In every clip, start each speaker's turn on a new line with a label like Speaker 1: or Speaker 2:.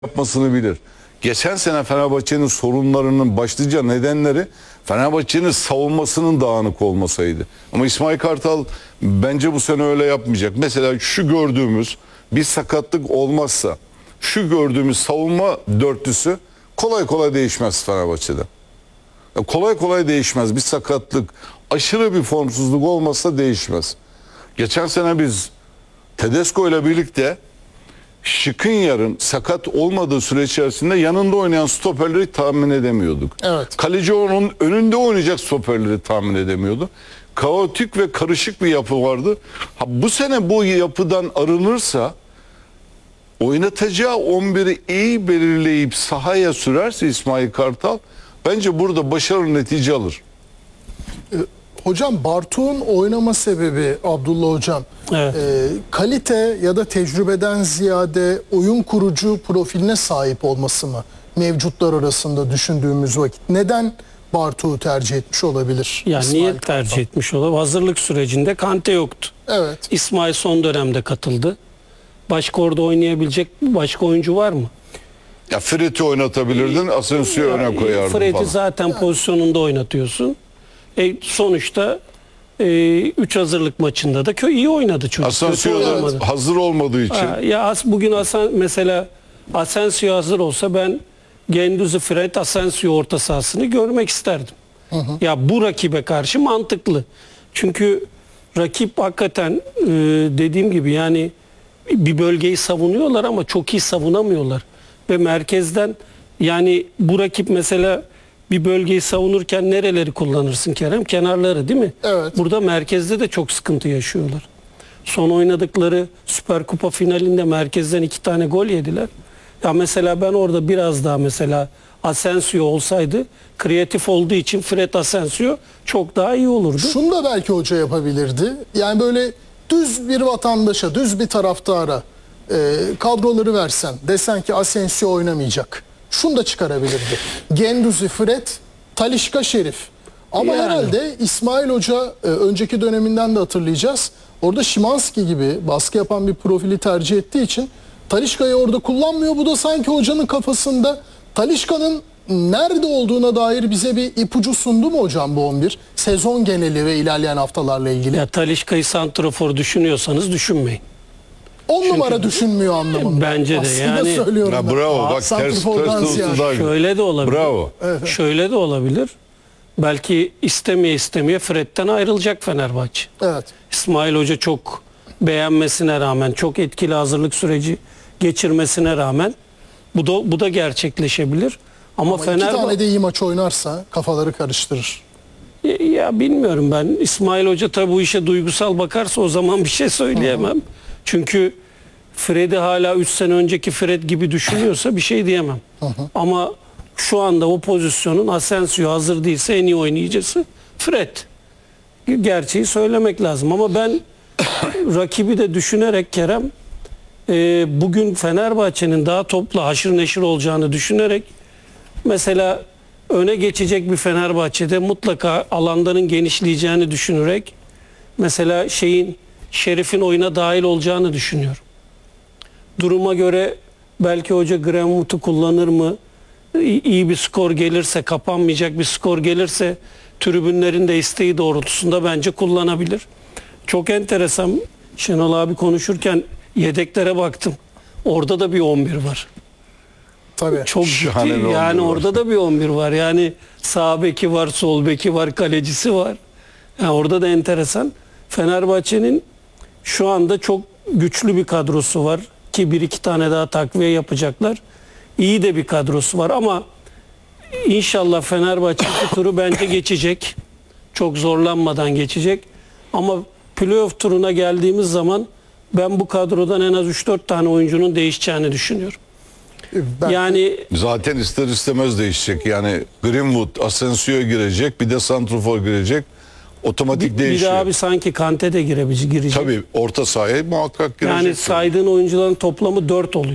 Speaker 1: yapmasını bilir. Geçen sene Fenerbahçe'nin sorunlarının başlıca nedenleri Fenerbahçe'nin savunmasının dağınık olmasaydı. Ama İsmail Kartal bence bu sene öyle yapmayacak. Mesela şu gördüğümüz bir sakatlık olmazsa şu gördüğümüz savunma dörtlüsü kolay kolay değişmez Fenerbahçe'de. Kolay kolay değişmez. Bir sakatlık, aşırı bir formsuzluk olmazsa değişmez. Geçen sene biz Tedesco ile birlikte Skriniar'ın sakat olmadığı süre içerisinde yanında oynayan stoperleri tahmin edemiyorduk.
Speaker 2: Evet.
Speaker 1: Kaleci onun önünde oynayacak stoperleri tahmin edemiyordu. Kaotik ve karışık bir yapı vardı. Bu sene bu yapıdan arınırsa, oynatacağı 11'i iyi belirleyip sahaya sürerse İsmail Kartal, bence burada başarılı netice alır.
Speaker 2: Hocam Bartu'nun oynama sebebi Abdullah Hocam,
Speaker 3: Evet.
Speaker 2: kalite ya da tecrübeden ziyade oyun kurucu profiline sahip olması mı mevcutlar arasında düşündüğümüz vakit? Neden Bartu'yu tercih etmiş olabilir?
Speaker 3: Yani
Speaker 2: İsmail
Speaker 3: niye
Speaker 2: Kartal?
Speaker 3: tercih etmiş olabilir? Hazırlık sürecinde Kante yoktu.
Speaker 2: Evet.
Speaker 3: İsmail son dönemde katıldı. Başka orada oynayabilecek başka oyuncu var mı?
Speaker 1: Ya Fred'i oynatabilirdin, Asensio'yu öne koyardın
Speaker 3: Fred'i
Speaker 1: falan.
Speaker 3: zaten pozisyonunda oynatıyorsun. Sonuçta 3 hazırlık maçında da iyi oynadı çocuk.
Speaker 1: Asensio
Speaker 3: Kötü
Speaker 1: da
Speaker 3: oynamadı.
Speaker 1: hazır olmadığı için.
Speaker 3: Bugün mesela Asensio hazır olsa ben Güendüz'ü, Fred, Asensio orta sahasını görmek isterdim. Ya bu rakibe karşı mantıklı. Çünkü rakip hakikaten dediğim gibi yani bir bölgeyi savunuyorlar ama çok iyi savunamıyorlar. Ve merkezden yani bu rakip mesela bir bölgeyi savunurken nereleri kullanırsın Kerem? Kenarları değil mi?
Speaker 2: Evet.
Speaker 3: Burada merkezde de çok sıkıntı yaşıyorlar. Son oynadıkları Süper Kupa finalinde merkezden 2 tane gol yediler. Ya mesela ben orada biraz daha mesela Asensio olsaydı, kreatif olduğu için Fred, Asensio çok daha iyi olurdu.
Speaker 2: Şunu da belki hoca yapabilirdi. Yani böyle düz bir vatandaşa, düz bir taraftara kadroları versen, desen ki Asensio oynamayacak. Şunu da çıkarabilirdi. Güendüz'ü, Fred, Talisca, Şerif. Ama
Speaker 3: Yani.
Speaker 2: herhalde İsmail Hoca önceki döneminden de hatırlayacağız. Orada Szymański gibi baskı yapan bir profili tercih ettiği için Talisca'yı orada kullanmıyor. Bu da sanki hocanın kafasında Talisca'nın nerede olduğuna dair bize bir ipucu sundu mu hocam bu 11? Sezon geneli ve ilerleyen haftalarla ilgili.
Speaker 3: Ya Talisca'yı santrafor düşünüyorsanız düşünmeyin.
Speaker 2: 10 numara düşünmüyor anlamında.
Speaker 3: Bence de
Speaker 2: Aslında
Speaker 3: yani.
Speaker 2: söylüyorum
Speaker 1: Ya
Speaker 2: ben.
Speaker 1: bravo, bak ters
Speaker 2: Santrfor'dan
Speaker 1: ters
Speaker 2: ziyade.
Speaker 1: daha
Speaker 3: Şöyle de olabilir.
Speaker 1: Bravo.
Speaker 3: Şöyle de olabilir. Belki istemeye Fred'den ayrılacak Fenerbahçe.
Speaker 2: Evet.
Speaker 3: İsmail Hoca çok beğenmesine rağmen, çok etkili hazırlık süreci geçirmesine rağmen bu da gerçekleşebilir. Ama
Speaker 2: Ama 2 tane de iyi maç oynarsa kafaları karıştırır.
Speaker 3: ya bilmiyorum ben. İsmail Hoca tabi bu işe duygusal bakarsa o zaman bir şey söyleyemem. Çünkü Fred'i hala 3 sene önceki Fred gibi düşünüyorsa bir şey diyemem. Ama şu anda o pozisyonun Asensio hazır değilse en iyi oynayıcısı Fred. Gerçeği söylemek lazım ama ben rakibi de düşünerek Kerem bugün Fenerbahçe'nin daha toplu haşır neşir olacağını düşünerek mesela öne geçecek bir Fenerbahçe'de mutlaka alanların genişleyeceğini düşünerek mesela Şerif'in oyuna dahil olacağını düşünüyorum. Duruma göre belki hoca Greenwood'u kullanır mı? İyi bir skor gelirse, kapanmayacak bir skor gelirse tribünlerin de isteği doğrultusunda bence kullanabilir. Çok enteresan. Şenol abi konuşurken yedeklere baktım. Orada da bir 11 var.
Speaker 2: Tabii.
Speaker 3: Çok
Speaker 1: Şahane
Speaker 3: ciddi.
Speaker 1: bir 11
Speaker 3: Yani
Speaker 1: var.
Speaker 3: orada da bir 11 var. Yani sağ beki var, sol beki var, kalecisi var. Yani orada da enteresan. Fenerbahçe'nin şu anda çok güçlü bir kadrosu var ki 1-2 tane daha takviye yapacaklar. İyi de bir kadrosu var ama inşallah Fenerbahçe bu turu bence geçecek. Çok zorlanmadan geçecek. Ama playoff turuna geldiğimiz zaman ben bu kadrodan en az 3-4 tane oyuncunun değişeceğini düşünüyorum. Yani
Speaker 1: Zaten ister istemez değişecek. Yani Greenwood, Asensio'ya girecek, bir de santrafor girecek. Otomatik
Speaker 3: bir de
Speaker 1: değişiyor.
Speaker 3: abi sanki Kante de girecek.
Speaker 1: Tabii orta sahaya muhakkak girecek.
Speaker 3: Yani saydığın oyuncuların toplamı 4 oluyor.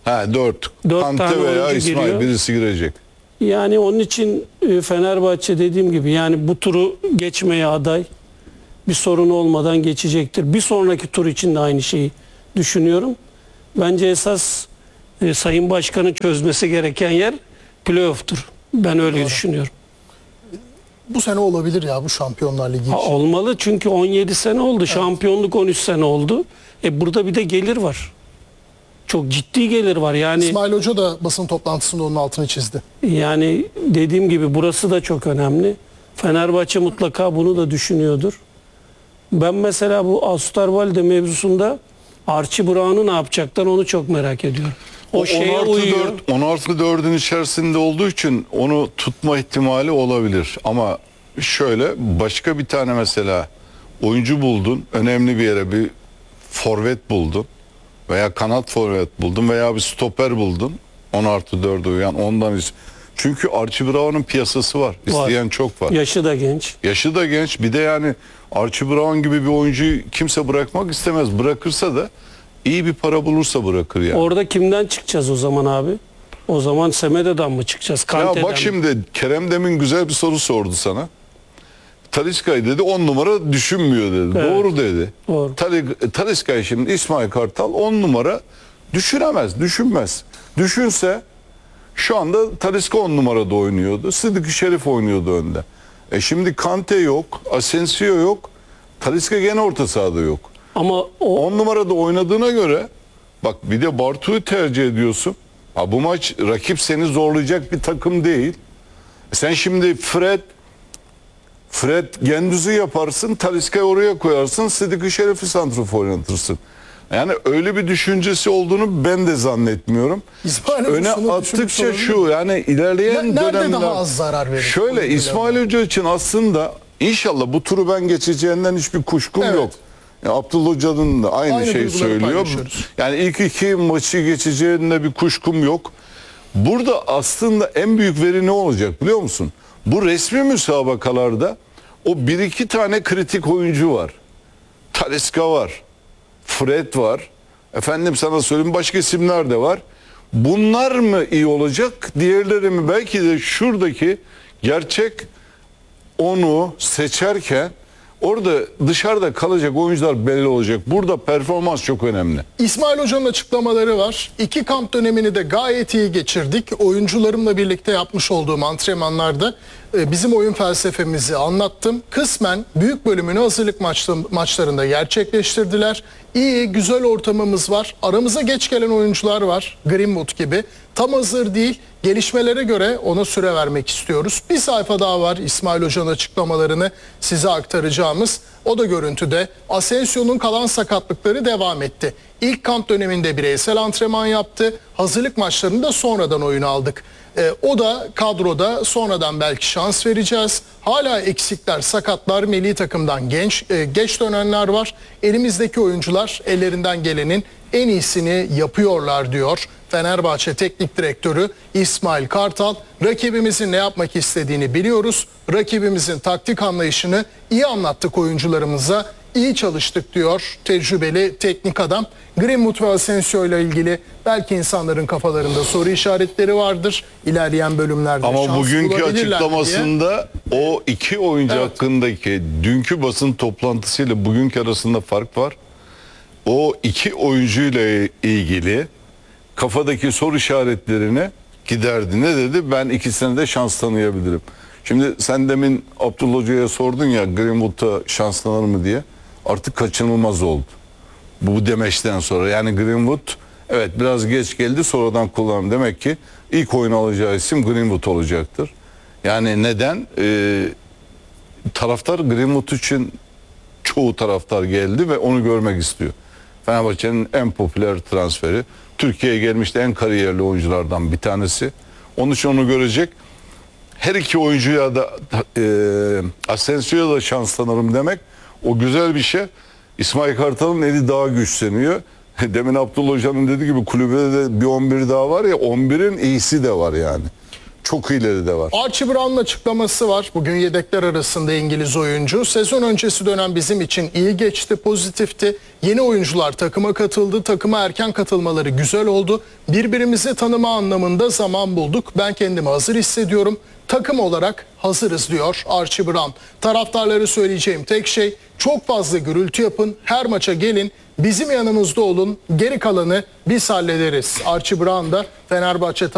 Speaker 1: 4.
Speaker 3: Dört
Speaker 1: Kante
Speaker 3: tane
Speaker 1: veya
Speaker 3: oyuncu
Speaker 1: İsmail
Speaker 3: giriyor.
Speaker 1: birisi girecek.
Speaker 3: Yani onun için Fenerbahçe dediğim gibi yani bu turu geçmeye aday, bir sorun olmadan geçecektir. Bir sonraki tur için de aynı şeyi düşünüyorum. Bence esas Sayın Başkan'ın çözmesi gereken yer playoff'tur. Ben öyle düşünüyorum.
Speaker 2: Bu sene olabilir ya bu Şampiyonlar Ligi için.
Speaker 3: Olmalı çünkü 17 sene oldu. Şampiyonluk 13 sene oldu. Burada bir de gelir var. Çok ciddi gelir var. Yani
Speaker 2: İsmail Hoca da basın toplantısında onun altını çizdi.
Speaker 3: yani dediğim gibi burası da çok önemli. Fenerbahçe mutlaka bunu da düşünüyordur. Ben mesela bu Osterwolde mevzusunda Archie Brown'u ne yapacaklar onu çok merak ediyorum. O şeye uyuyor.
Speaker 1: 10+4'ün içerisinde olduğu için onu tutma ihtimali olabilir. Ama şöyle başka bir tane mesela oyuncu buldun, önemli bir yere bir forvet buldun veya kanat forvet buldun veya bir stoper buldun. 10+4'e uyan ondan çünkü Archie Brown'un piyasası var. İsteyen çok var.
Speaker 3: Yaşı da genç.
Speaker 1: Yaşı da genç. Bir de yani Archie Brown gibi bir oyuncuyu kimse bırakmak istemez. Bırakırsa da iyi bir para bulursa bırakır yani.
Speaker 3: Orada kimden çıkacağız o zaman abi? O zaman Semedo'dan mı çıkacağız? Kante'den
Speaker 1: Ya bak
Speaker 3: mi?
Speaker 1: şimdi Kerem demin güzel bir soru sordu sana. Talisca'yı dedi 10 numara düşünmüyor dedi.
Speaker 3: Evet.
Speaker 1: Doğru dedi.
Speaker 3: Doğru.
Speaker 1: Talisca'yı şimdi İsmail Kartal 10 numara düşünemez, düşünmez. Düşünse şu anda Talisca 10 numarada oynuyordu. Sıdıkı Şerif oynuyordu önde. Şimdi Kante yok, Asensio yok. Talisca gene orta sahada yok.
Speaker 3: Ama o
Speaker 1: 10 numarada oynadığına göre bak bir de Bartu'yu tercih ediyorsun. Ha, bu maç rakip seni zorlayacak bir takım değil. Sen şimdi Fred Gendüz'ü yaparsın, Talisca'yı oraya koyarsın, Sıdıkı Şerif'i santrafor oynatırsın. Yani öyle bir düşüncesi olduğunu ben de zannetmiyorum.
Speaker 2: İsmail Hoca
Speaker 1: Öne
Speaker 2: şunu
Speaker 1: attıkça
Speaker 2: düşünmüş
Speaker 1: şu yani ilerleyen
Speaker 2: Nerede
Speaker 1: dönemler.
Speaker 2: daha az zarar verir?
Speaker 1: Şöyle İsmail Hoca için aslında inşallah bu turu ben geçeceğinden hiçbir kuşkum
Speaker 2: Evet.
Speaker 1: yok. Ya Abdullah Hoca'nın da aynı şey
Speaker 2: duyguları
Speaker 1: söylüyor.
Speaker 2: paylaşıyoruz.
Speaker 1: Yani ilk iki maçı geçeceğinde bir kuşkum yok. Burada aslında en büyük veri ne olacak biliyor musun? Bu resmi müsabakalarda o bir iki tane kritik oyuncu var. Talisca var. Fred var. Efendim sana söyleyeyim başka isimler de var. Bunlar mı iyi olacak? Diğerleri mi? Belki de şuradaki gerçek onu seçerken orada dışarıda kalacak oyuncular belli olacak. Burada performans çok önemli.
Speaker 2: İsmail Hoca'nın açıklamaları var. 2 kamp dönemini de gayet iyi geçirdik. Oyuncularımla birlikte yapmış olduğum antrenmanlarda bizim oyun felsefemizi anlattım. Kısmen büyük bölümünü hazırlık maçlarında gerçekleştirdiler. İyi, güzel ortamımız var. Aramıza geç gelen oyuncular var. Greenwood gibi. Tam hazır değil. Gelişmelere göre ona süre vermek istiyoruz. Bir sayfa daha var İsmail Hoca'nın açıklamalarını size aktaracağımız. O da görüntüde. Asensio'nun kalan sakatlıkları devam etti. İlk kamp döneminde bireysel antrenman yaptı. Hazırlık maçlarında sonradan oyun aldık. O da kadroda sonradan belki şans vereceğiz. Hala eksikler, sakatlar, milli takımdan geç dönenler var. Elimizdeki oyuncular ellerinden gelenin en iyisini yapıyorlar diyor Fenerbahçe Teknik Direktörü İsmail Kartal. Rakibimizin ne yapmak istediğini biliyoruz. Rakibimizin taktik anlayışını iyi anlattık oyuncularımıza. İyi çalıştık diyor tecrübeli teknik adam. Greenwood ve Asensio ile ilgili belki insanların kafalarında soru işaretleri vardır. İlerleyen bölümlerde
Speaker 1: Ama
Speaker 2: şans
Speaker 1: bugünkü
Speaker 2: bulabilirler diye.
Speaker 1: açıklamasında o iki oyuncu
Speaker 2: Evet.
Speaker 1: hakkındaki dünkü basın toplantısıyla bugünkü arasında fark var. O iki oyuncuyla ilgili kafadaki soru işaretlerini giderdi. Ne dedi? Ben ikisine de şans tanıyabilirim. Şimdi sen demin Abdullah Hoca'ya sordun ya Greenwood'a şans tanır mı diye. Artık kaçınılmaz oldu. Bu demeçten sonra yani Greenwood evet biraz geç geldi sonradan kullanım. Demek ki ilk oyun alacağı isim Greenwood olacaktır. Yani neden? Taraftar Greenwood için çoğu taraftar geldi ve onu görmek istiyor. Fenerbahçe'nin en popüler transferi. Türkiye'ye gelmişti en kariyerli oyunculardan bir tanesi. Onun için onu görecek. Her iki oyuncuya da Asensio'ya da şans tanırım demek. O güzel bir şey. İsmail Kartal'ın eli daha güçleniyor. Demin Abdullah Hoca'nın dediği gibi kulübede de bir 11 daha var ya 11'in iyisi de var yani. Çok iyileri de var.
Speaker 2: Archie Brown'un açıklaması var. Bugün yedekler arasında İngiliz oyuncu. Sezon öncesi dönem bizim için iyi geçti, pozitifti. Yeni oyuncular takıma katıldı. Takıma erken katılmaları güzel oldu. Birbirimizi tanıma anlamında zaman bulduk. Ben kendimi hazır hissediyorum. Takım olarak hazırız diyor Archie Brown. Taraftarlara söyleyeceğim tek şey çok fazla gürültü yapın. Her maça gelin. Bizim yanımızda olun. Geri kalanı biz hallederiz. Archie Brown da Fenerbahçe